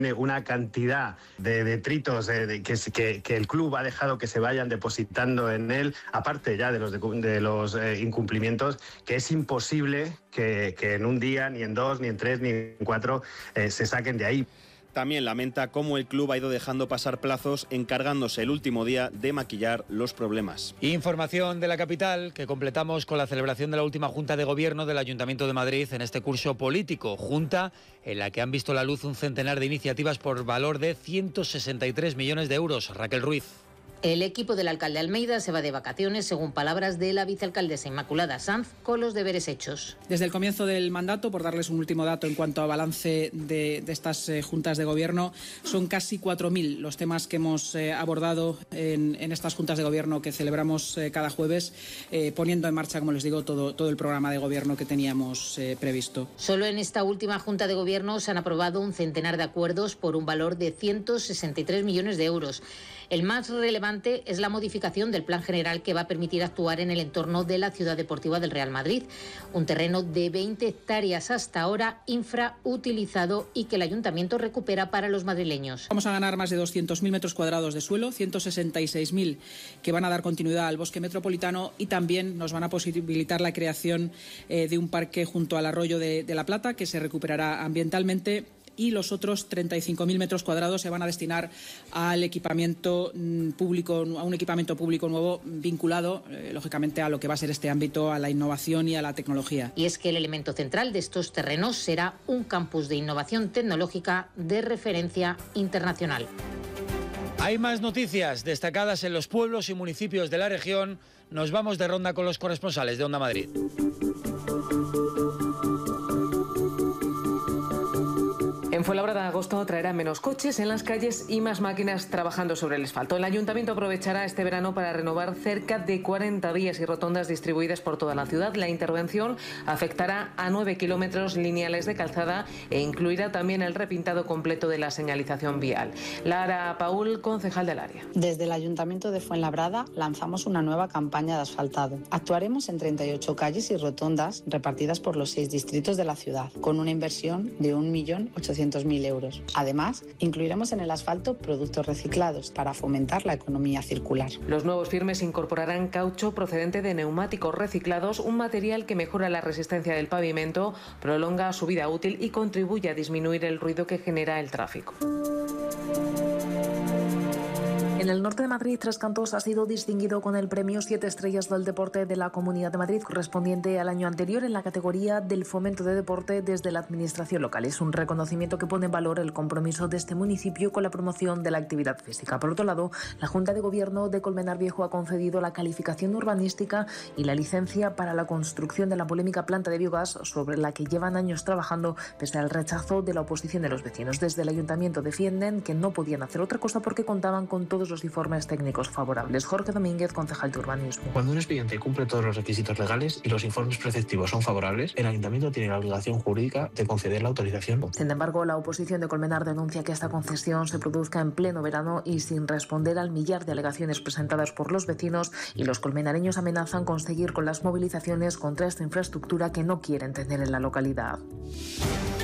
una cantidad de detritos que el club ha dejado que se vayan depositando en él, aparte ya de los incumplimientos, que es imposible que en un día, ni en 2, ni en 3, ni en 4 se saquen de ahí. También lamenta cómo el club ha ido dejando pasar plazos, encargándose el último día de maquillar los problemas. Información de la capital que completamos con la celebración de la última Junta de Gobierno del Ayuntamiento de Madrid en este curso político. Junta en la que han visto la luz un centenar de iniciativas por valor de 163 millones de euros. Raquel Ruiz. El equipo del alcalde Almeida se va de vacaciones, según palabras de la vicealcaldesa Inmaculada Sanz, con los deberes hechos. Desde el comienzo del mandato, por darles un último dato en cuanto a balance de estas juntas de gobierno, son casi 4.000 los temas que hemos abordado en estas juntas de gobierno que celebramos cada jueves, poniendo en marcha, como les digo, todo el programa de gobierno que teníamos previsto. Solo en esta última junta de gobierno se han aprobado un centenar de acuerdos por un valor de 163 millones de euros. El más relevante es la modificación del plan general que va a permitir actuar en el entorno de la Ciudad Deportiva del Real Madrid, un terreno de 20 hectáreas hasta ahora infrautilizado y que el Ayuntamiento recupera para los madrileños. Vamos a ganar más de 200.000 metros cuadrados de suelo, 166.000 que van a dar continuidad al bosque metropolitano y también nos van a posibilitar la creación de un parque junto al arroyo de La Plata que se recuperará ambientalmente. Y los otros 35.000 metros cuadrados se van a destinar al equipamiento público, a un equipamiento público nuevo vinculado, lógicamente, a lo que va a ser este ámbito, a la innovación y a la tecnología. Y es que el elemento central de estos terrenos será un campus de innovación tecnológica de referencia internacional. Hay más noticias destacadas en los pueblos y municipios de la región. Nos vamos de ronda con los corresponsales de Onda Madrid. En Fuenlabrada, agosto traerá menos coches en las calles y más máquinas trabajando sobre el asfalto. El Ayuntamiento aprovechará este verano para renovar cerca de 40 vías y rotondas distribuidas por toda la ciudad. La intervención afectará a 9 kilómetros lineales de calzada e incluirá también el repintado completo de la señalización vial. Lara Paul, concejal del área. Desde el Ayuntamiento de Fuenlabrada lanzamos una nueva campaña de asfaltado. Actuaremos en 38 calles y rotondas repartidas por los 6 distritos de la ciudad, con una inversión de 1.800.000 euros. Además, incluiremos en el asfalto productos reciclados para fomentar la economía circular. Los nuevos firmes incorporarán caucho procedente de neumáticos reciclados, un material que mejora la resistencia del pavimento, prolonga su vida útil y contribuye a disminuir el ruido que genera el tráfico. En el norte de Madrid, Tres Cantos ha sido distinguido con el premio 7 estrellas del deporte de la Comunidad de Madrid, correspondiente al año anterior en la categoría del fomento de deporte desde la administración local. Es un reconocimiento que pone en valor el compromiso de este municipio con la promoción de la actividad física. Por otro lado, la Junta de Gobierno de Colmenar Viejo ha concedido la calificación urbanística y la licencia para la construcción de la polémica planta de biogás sobre la que llevan años trabajando pese al rechazo de la oposición de los vecinos. Desde el Ayuntamiento defienden que no podían hacer otra cosa porque contaban con todos los informes técnicos favorables. Jorge Domínguez, concejal de urbanismo. Cuando un expediente cumple todos los requisitos legales y los informes preceptivos son favorables, el Ayuntamiento tiene la obligación jurídica de conceder la autorización. Sin embargo, la oposición de Colmenar denuncia que esta concesión se produzca en pleno verano y sin responder al millar de alegaciones presentadas por los vecinos, y los colmenareños amenazan con seguir con las movilizaciones contra esta infraestructura que no quieren tener en la localidad.